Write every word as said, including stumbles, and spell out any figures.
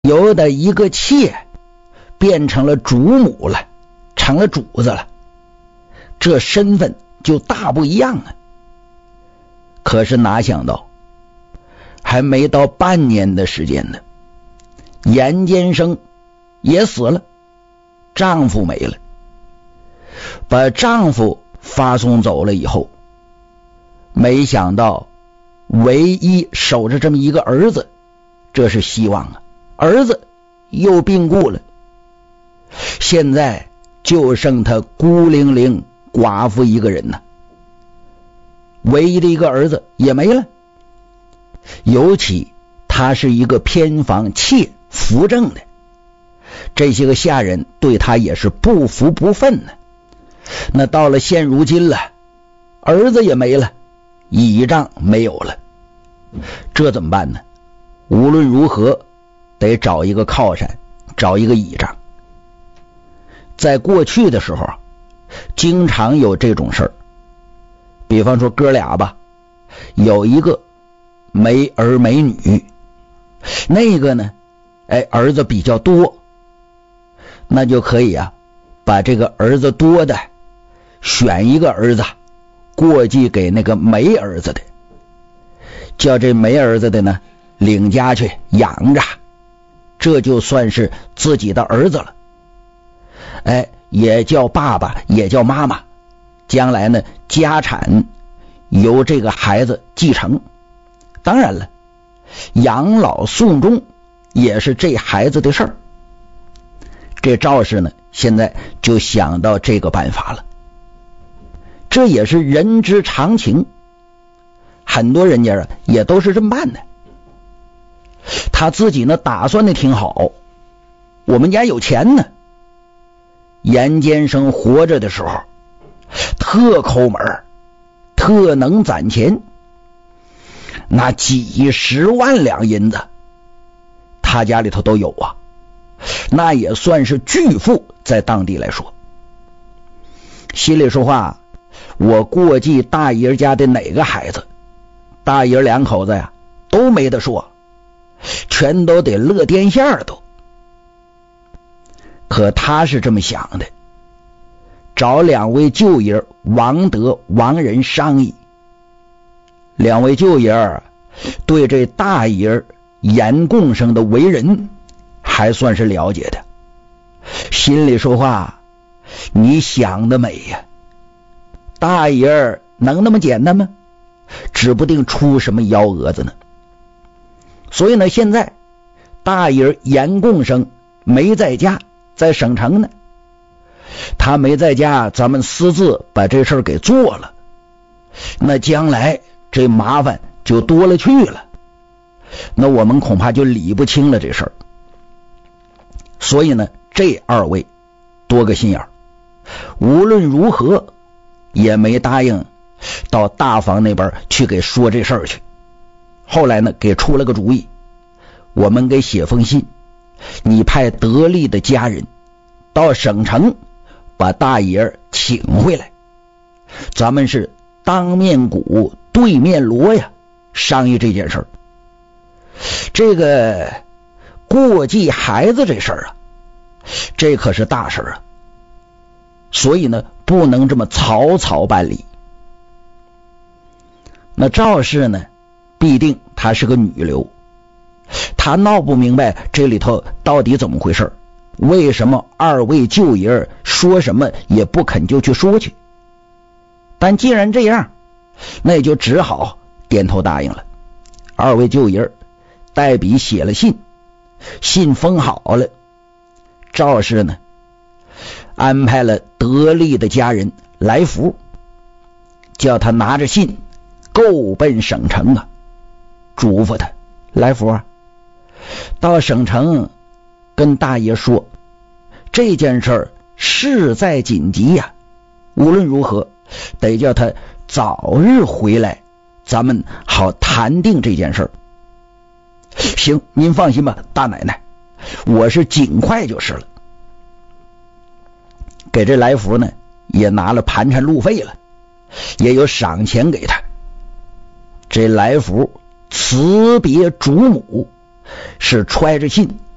有的一个妾变成了主母了，成了主子了，这身份就大不一样啊。可是哪想到还没到半年的时间呢，严监生也死了，丈夫没了。把丈夫发送走了以后，没想到唯一守着这么一个儿子，这是希望啊，儿子又病故了。现在就剩他孤零零寡妇一个人呢，唯一的一个儿子也没了。尤其他是一个偏房妾扶正的，这些个下人对他也是不服不忿呢。那到了现如今了，儿子也没了，倚仗没有了，这怎么办呢？无论如何得找一个靠山，找一个倚仗。在过去的时候经常有这种事儿，比方说哥俩吧，有一个没儿没女，那个呢哎儿子比较多，那就可以啊把这个儿子多的选一个儿子过继给那个没儿子的，叫这没儿子的呢领家去养着，这就算是自己的儿子了。哎，也叫爸爸也叫妈妈，将来呢家产由这个孩子继承。当然了，养老送终也是这孩子的事儿。这赵氏呢现在就想到这个办法了，这也是人之常情，很多人家啊也都是这么办的。他自己呢打算的挺好，我们家有钱呢。严监生活着的时候特抠门，特能攒钱，那几十万两银子他家里头都有啊，那也算是巨富，在当地来说。心里说话，我过继大爷家的哪个孩子，大爷两口子呀都没得说，全都得乐颠线都。可他是这么想的，找两位舅爷王德王仁商议。两位舅爷对这大爷严贡生的为人还算是了解的，心里说话，你想得美呀，大爷能那么简单吗？指不定出什么幺蛾子呢。所以呢，现在大爷严贡生没在家，在省城呢。他没在家，咱们私自把这事儿给做了，那将来这麻烦就多了去了，那我们恐怕就理不清了这事儿。所以呢，这二位多个心眼儿，无论如何也没答应到大房那边去给说这事儿去。后来呢，给出了个主意，我们给写封信，你派得力的家人到省城把大爷请回来，咱们是当面鼓对面锣呀，商议这件事儿。这个过继孩子这事儿啊，这可是大事啊，所以呢不能这么草草办理。那赵氏呢，必定她是个女流，她闹不明白这里头到底怎么回事，为什么二位舅爷说什么也不肯就去说去。但既然这样，那也就只好点头答应了。二位舅爷代笔写了信，信封好了，赵氏呢安排了得力的家人来福，叫他拿着信够奔省城啊，嘱咐他来福啊，到省城跟大爷说这件事儿事在紧急呀、啊，无论如何得叫他早日回来，咱们好谈定这件事儿。行，您放心吧，大奶奶，我是尽快就是了。给这来福呢也拿了盘缠路费了，也有赏钱给他。这来福辞别主母，是揣着信